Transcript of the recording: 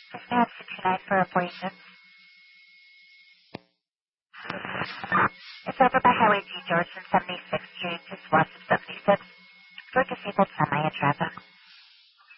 Just now 69 for appointment. It's over by Highway G. George and 76th Street, just west of 76th, for disabled semi-traffic.